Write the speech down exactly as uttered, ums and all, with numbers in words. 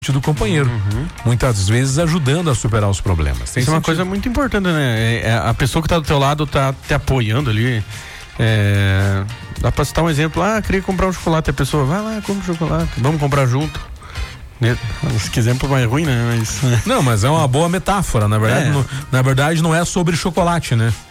do companheiro, uhum. muitas vezes ajudando a superar os problemas. Tem Isso sentido. É uma coisa muito importante, né? É, a pessoa que está do teu lado tá te apoiando ali. É, dá para citar um exemplo, ah, queria comprar um chocolate, a pessoa vai lá, compra um chocolate, vamos comprar junto. Esse exemplo mais ruim, né? Mas... Não, mas é uma boa metáfora, na verdade, é. não, na verdade não é sobre chocolate, né?